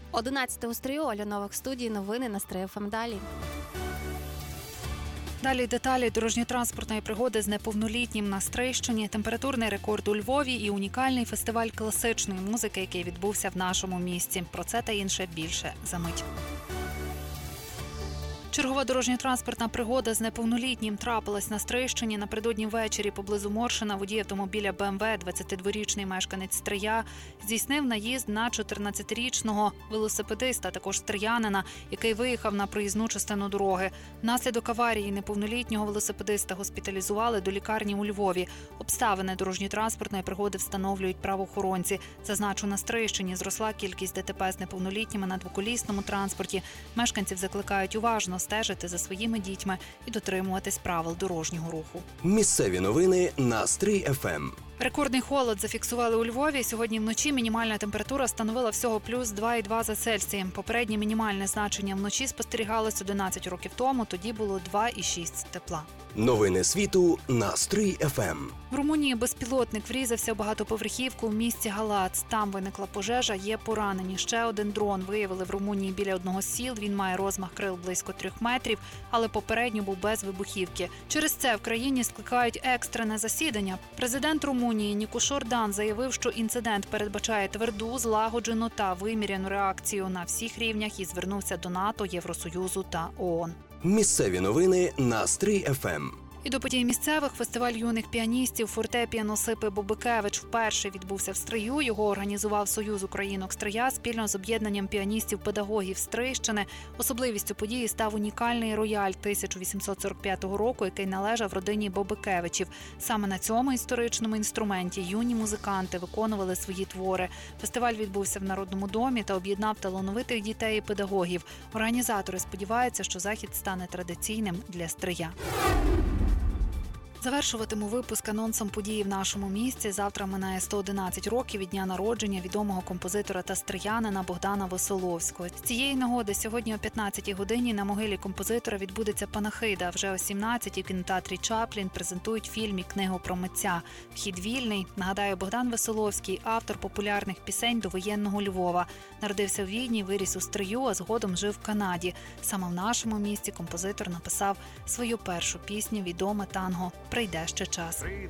11 у стрію, Оля Новак в студії, новини на Стрий ФМ далі. Далі деталі дорожньо-транспортної пригоди з неповнолітнім на Стрийщині, температурний рекорд у Львові і унікальний фестиваль класичної музики, який відбувся в нашому місті. Про це та інше більше за мить. Чергова дорожньо-транспортна пригода з неповнолітнім трапилась на Стрийщині. Напередодні ввечері поблизу Моршина водій автомобіля БМВ, 22-річний мешканець Стрия, здійснив наїзд на 14-річного велосипедиста, також стриянина, який виїхав на проїзну частину дороги. Внаслідок аварії неповнолітнього велосипедиста госпіталізували до лікарні у Львові. Обставини дорожньо-транспортної пригоди встановлюють правоохоронці. Зазначу, на Стрийщині зросла кількість ДТП з неповнолітніми на двоколісному транспорті. Мешканців закликають уважно стежити за своїми дітьми і дотримуватись правил дорожнього руху. Місцеві новини на Стрий ФМ. Рекордний холод зафіксували у Львові. Сьогодні вночі мінімальна температура становила всього плюс 2,2 за Цельсієм. Попереднє мінімальне значення вночі спостерігалось 11 років тому, тоді було 2,6 тепла. Новини світу на Стрий ФМ. В Румунії безпілотник врізався в багатоповерхівку в місті Галац. Там виникла пожежа, є поранені. Ще один дрон виявили в Румунії біля одного з сіл. Він має розмах крил близько 3 метрів, але попередньо був без вибухівки. Через це в країні скликають екстрене засідання. Президент Румунії Нікуш Ордан заявив, що інцидент передбачає тверду, злагоджену та виміряну реакцію на всіх рівнях і звернувся до НАТО, Євросоюзу та ООН. Місцеві новини на Стрий ФМ. І до подій місцевих фестиваль юних піаністів «Фортепіано Сипи Бобикевич» вперше відбувся в Стрию. Його організував Союз українок Стрия спільно з об'єднанням піаністів-педагогів Стрийщини. Особливістю події став унікальний рояль 1845 року, який належав родині Бобикевичів. Саме на цьому історичному інструменті юні музиканти виконували свої твори. Фестиваль відбувся в Народному домі та об'єднав талановитих дітей і педагогів. Організатори сподіваються, що захід стане традиційним для Стрия. Завершуватиму випуск анонсом події в нашому місті. Завтра минає 111 років від дня народження відомого композитора та стриянина Богдана Веселовського. З цієї нагоди сьогодні о 15-й годині на могилі композитора відбудеться панахида. Вже о 17-й в кінотеатрі Чаплін презентують фільм і книгу про митця. Вхід вільний. Нагадаю, Богдан Веселовський – автор популярних пісень довоєнного Львова. Народився в Відні, виріс у Стрию, а згодом жив в Канаді. Саме в нашому місті композитор написав свою першу пісню «Відоме танго. Прийде ще час».